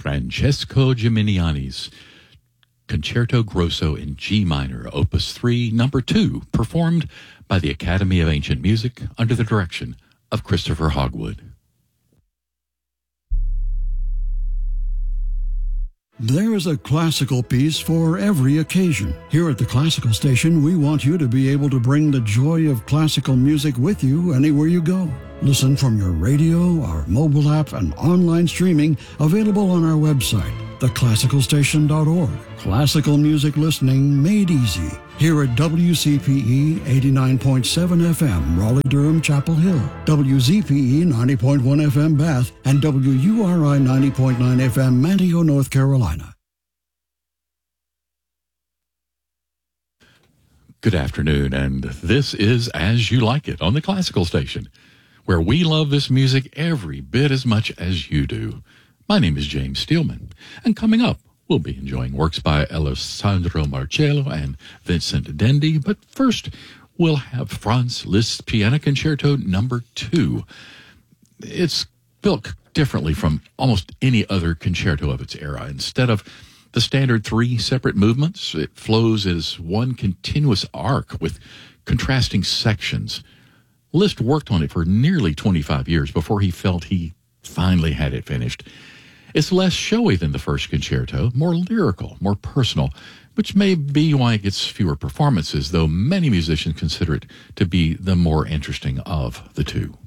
Francesco Gimignani's Concerto Grosso in G minor, Opus 3, number 2, performed by the Academy of Ancient Music under the direction of Christopher Hogwood. There is a classical piece for every occasion. Here at the Classical Station, we want you to be able to bring the joy of classical music with you anywhere you go. Listen from your radio, our mobile app, and online streaming available on our website, theclassicalstation.org. Classical music listening made easy. Here at WCPE 89.7 FM, Raleigh-Durham, Chapel Hill, WZPE 90.1 FM, Bath, and WURI 90.9 FM, Manteo, North Carolina. Good afternoon, and this is As You Like It on the Classical Station, where we love this music every bit as much as you do. My name is James Steelman, and coming up, we'll be enjoying works by Alessandro Marcello and Vincent Dendi, but first, we'll have Franz Liszt's Piano Concerto number 2. It's built differently from almost any other concerto of its era. Instead of the standard 3 separate movements, it flows as one continuous arc with contrasting sections. Liszt worked on it for nearly 25 years before he felt he finally had it finished. It's less showy than the first concerto, more lyrical, more personal, which may be why it gets fewer performances, though many musicians consider it to be the more interesting of the two.